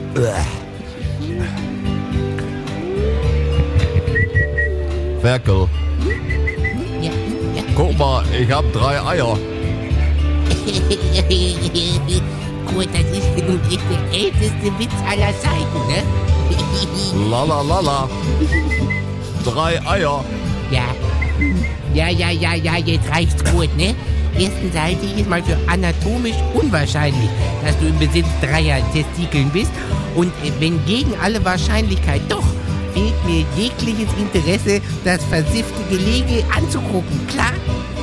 Ferkel, Ja. guck mal, ich hab 3 Eier. Gut, das ist nun nicht der älteste Witz aller Zeiten, ne? Lalalala. 3 Eier. Ja, jetzt reicht's gut, ne? Erstens halte ich es mal für anatomisch unwahrscheinlich, dass du im Besitz 3er Testikeln bist. Und wenn gegen alle Wahrscheinlichkeit doch, fehlt mir jegliches Interesse, das versiffte Gelege anzugucken, klar?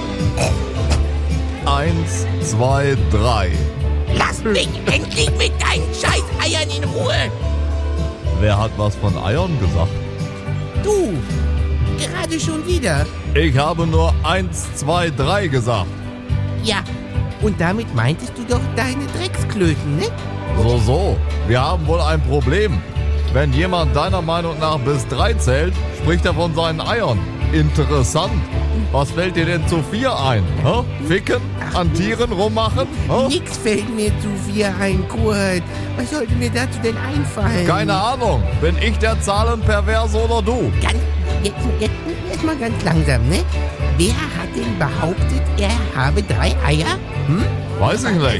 1, 2, 3. Lass mich endlich mit deinen scheiß Eiern in Ruhe! Wer hat was von Eiern gesagt? Du, gerade schon wieder. Ich habe nur 1, 2, 3 gesagt. Ja, und damit meintest du doch deine Drecksklöten, ne? So. Wir haben wohl ein Problem. Wenn jemand deiner Meinung nach bis 3 zählt, spricht er von seinen Eiern. Interessant. Was fällt dir denn zu 4 ein? Hä? Ficken? An Tieren rummachen? Hä? Nix fällt mir zu 4 ein, Kurt. Was sollte mir dazu denn einfallen? Keine Ahnung. Bin ich der Zahlenperverse oder du? Jetzt mal ganz langsam, ne? Wer hat denn behauptet, er habe 3 Eier? Weiß ich nicht.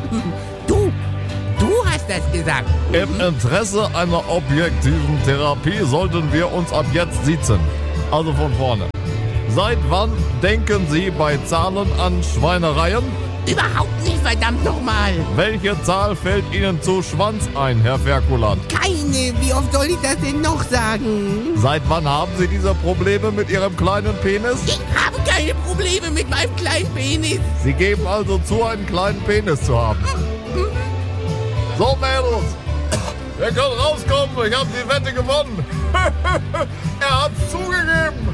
Du hast das gesagt. Im Interesse einer objektiven Therapie sollten wir uns ab jetzt siezen. Also von vorne. Seit wann denken Sie bei Zahlen an Schweinereien? Überhaupt nicht, verdammt nochmal. Welche Zahl fällt Ihnen zu Schwanz ein, Herr Ferkulant? Keine. Wie oft soll ich das denn noch sagen? Seit wann haben Sie diese Probleme mit Ihrem kleinen Penis? Ich habe keine Probleme mit meinem kleinen Penis. Sie geben also zu, einen kleinen Penis zu haben. So, Mädels, ihr könnt rauskommen, ich habe die Wette gewonnen. Er hat's zugegeben.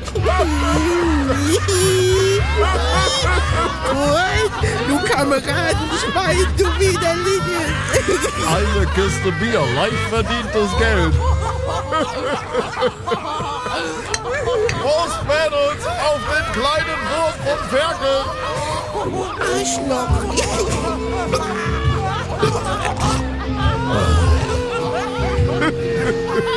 Kurt, du Kameradenschwein, du Widerliche. Eine Kiste Bier, leicht verdientes Geld. Prost, Mädels, auf den kleinen Wurf vom Ferkel. Arschloch.